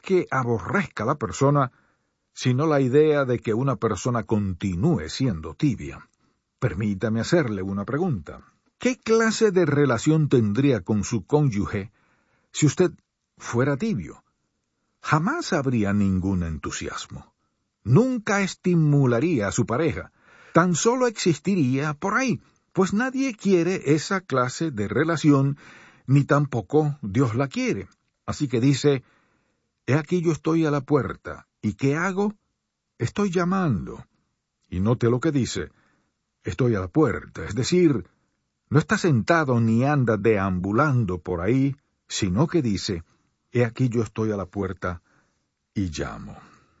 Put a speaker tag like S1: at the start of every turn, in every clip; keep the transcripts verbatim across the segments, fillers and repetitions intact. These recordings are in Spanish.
S1: que aborrezca a la persona, sino la idea de que una persona continúe siendo tibia. Permítame hacerle una pregunta. ¿Qué clase de relación tendría con su cónyuge si usted fuera tibio? Jamás habría ningún entusiasmo. Nunca estimularía a su pareja. Tan solo existiría por ahí, pues nadie quiere esa clase de relación, ni tampoco Dios la quiere. Así que dice, he aquí yo estoy a la puerta, ¿y qué hago? Estoy llamando. Y note lo que dice, estoy a la puerta, es decir, no está sentado ni anda deambulando por ahí, sino que dice, he aquí yo estoy a la puerta y llamo.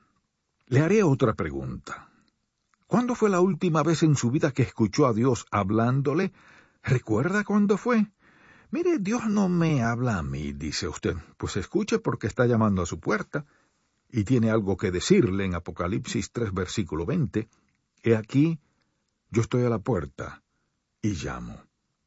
S1: Le haré otra pregunta. ¿Cuándo fue la última vez en su vida que escuchó a Dios hablándole? ¿Recuerda cuándo fue? Mire, Dios no me habla a mí, dice usted. Pues escuche porque está llamando a su puerta y tiene algo que decirle en Apocalipsis tres, versículo veinte. He aquí, yo estoy a la puerta y llamo.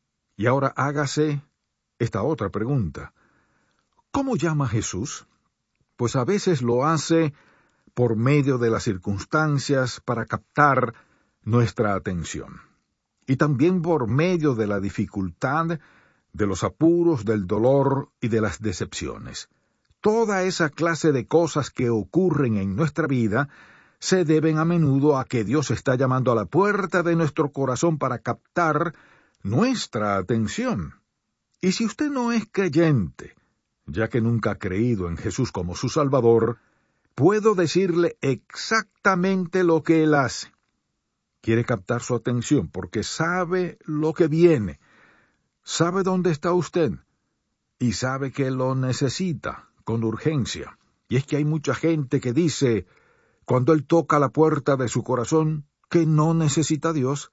S1: Y ahora hágase esta otra pregunta. ¿Cómo llama Jesús? Pues a veces lo hace por medio de las circunstancias para captar nuestra atención. Y también por medio de la dificultad, de los apuros, del dolor y de las decepciones. Toda esa clase de cosas que ocurren en nuestra vida se deben a menudo a que Dios está llamando a la puerta de nuestro corazón para captar nuestra atención. Y si usted no es creyente, ya que nunca ha creído en Jesús como su Salvador, puedo decirle exactamente lo que Él hace. Quiere captar su atención porque sabe lo que viene, sabe dónde está usted y sabe que lo necesita con urgencia. Y es que hay mucha gente que dice, cuando Él toca la puerta de su corazón, que no necesita a Dios.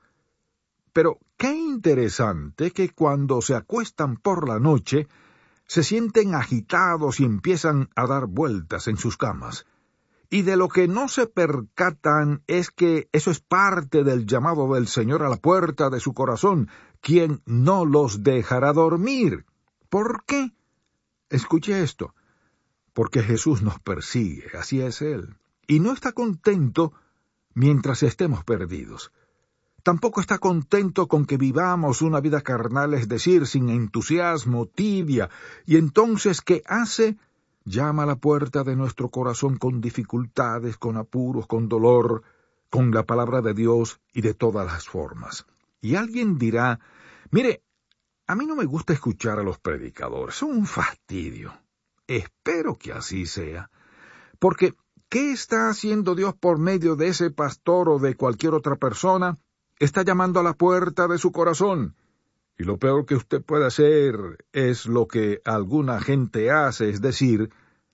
S1: Pero qué interesante que cuando se acuestan por la noche, se sienten agitados y empiezan a dar vueltas en sus camas. Y de lo que no se percatan es que eso es parte del llamado del Señor a la puerta de su corazón, quien no los dejará dormir. ¿Por qué? Escuche esto. Porque Jesús nos persigue, así es Él. Y no está contento mientras estemos perdidos. Tampoco está contento con que vivamos una vida carnal, es decir, sin entusiasmo, tibia. Y entonces, ¿qué hace? Llama a la puerta de nuestro corazón con dificultades, con apuros, con dolor, con la palabra de Dios y de todas las formas. Y alguien dirá, mire, a mí no me gusta escuchar a los predicadores, son un fastidio. Espero que así sea. Porque, ¿qué está haciendo Dios por medio de ese pastor o de cualquier otra persona? Está llamando a la puerta de su corazón. Y lo peor que usted puede hacer es lo que alguna gente hace, es decir,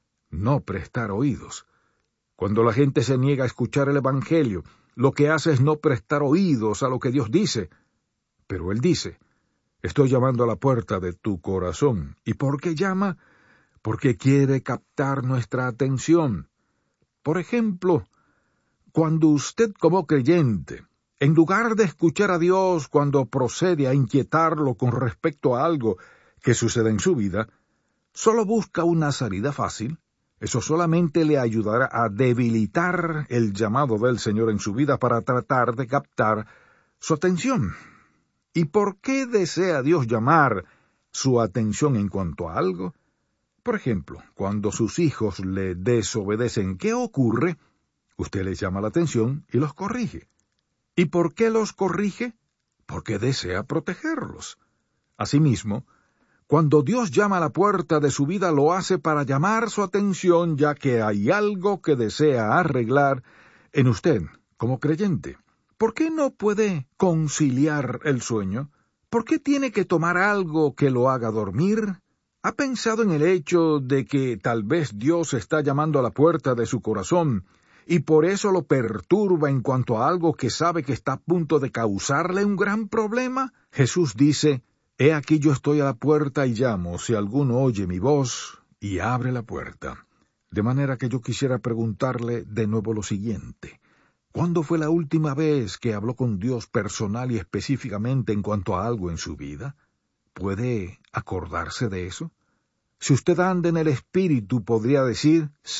S1: no prestar oídos. Cuando la gente se niega a escuchar el Evangelio, lo que hace es no prestar oídos a lo que Dios dice. Pero Él dice, estoy llamando a la puerta de tu corazón. ¿Y por qué llama? Porque quiere captar nuestra atención. Por ejemplo, cuando usted como creyente, en lugar de escuchar a Dios cuando procede a inquietarlo con respecto a algo que sucede en su vida, solo busca una salida fácil, eso solamente le ayudará a debilitar el llamado del Señor en su vida para tratar de captar su atención. ¿Y por qué desea Dios llamar su atención en cuanto a algo? Por ejemplo, cuando sus hijos le desobedecen, ¿qué ocurre? Usted les llama la atención y los corrige. ¿Y por qué los corrige? Porque desea protegerlos. Asimismo, cuando Dios llama a la puerta de su vida, lo hace para llamar su atención, ya que hay algo que desea arreglar en usted como creyente. ¿Por qué no puede conciliar el sueño? ¿Por qué tiene que tomar algo que lo haga dormir? ¿Ha pensado en el hecho de que tal vez Dios está llamando a la puerta de su corazón y por eso lo perturba en cuanto a algo que sabe que está a punto de causarle un gran problema? Jesús dice, he aquí yo estoy a la puerta y llamo, si alguno oye mi voz y abre la puerta. De manera que yo quisiera preguntarle de nuevo lo siguiente. ¿Cuándo fue la última vez que habló con Dios personal y específicamente en cuanto a algo en su vida? ¿Puede acordarse de eso? Si usted anda en el Espíritu, podría decir,